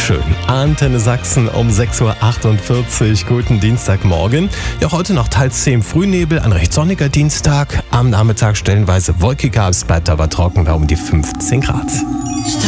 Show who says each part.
Speaker 1: schön. Antenne Sachsen um 6.48 Uhr. Guten Dienstagmorgen. Ja, heute noch teils 10 Frühnebel, ein recht sonniger Dienstag. Am Nachmittag stellenweise wolkiger, es bleibt aber trocken bei um die 15 Grad.